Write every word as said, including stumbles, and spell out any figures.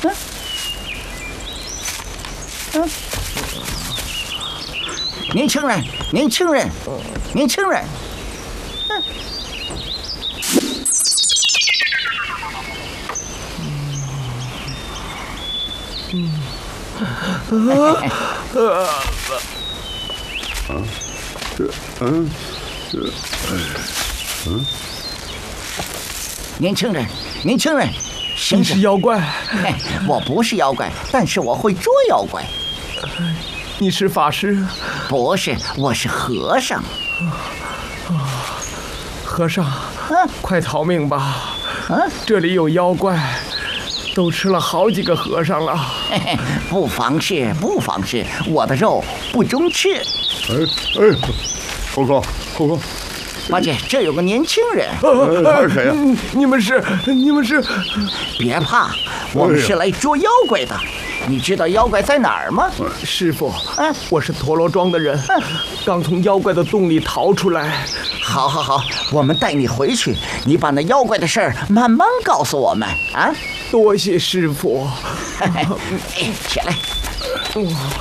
嗯嗯，年轻人，年轻人，年轻人。嗯。 嗯，嗯，嗯， 年轻人，年轻人， 你是妖怪？ 我不是妖怪，但是我会捉妖怪。 你是法师？ 不是，我是和尚。 和尚， 嗯， 快逃命吧！ 嗯， 这里有妖怪。都吃了好几个和尚了， 嘿嘿，不妨事，不妨事，我的肉不中吃。 哎哎，猴哥，猴哥， 八戒，这有个年轻人， 呃、他是谁呀、啊？ 你们是，你们是？ 别怕，我们是来捉妖怪的。你知道妖怪在哪儿吗？ 师傅， 嗯， 我是陀螺庄的人，嗯，刚从妖怪的洞里逃出来。 好，好，好，我们带你回去，你把那妖怪的事儿慢慢告诉我们啊。 多谢师傅。 哎，起来。